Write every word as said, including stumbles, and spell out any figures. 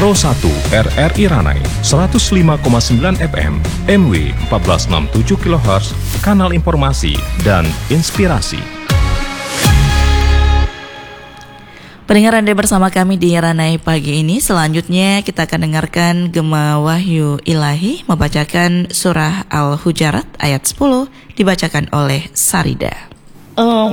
Pro satu R R I Ranai seratus lima koma sembilan F M, M W empat belas enam puluh tujuh kilohertz, kanal informasi dan inspirasi. Pendengar, Anda bersama kami di Ranai pagi ini. Selanjutnya kita akan dengarkan Gema Wahyu Ilahi membacakan surah Al-Hujarat ayat sepuluh, dibacakan oleh Sarida. أعوذ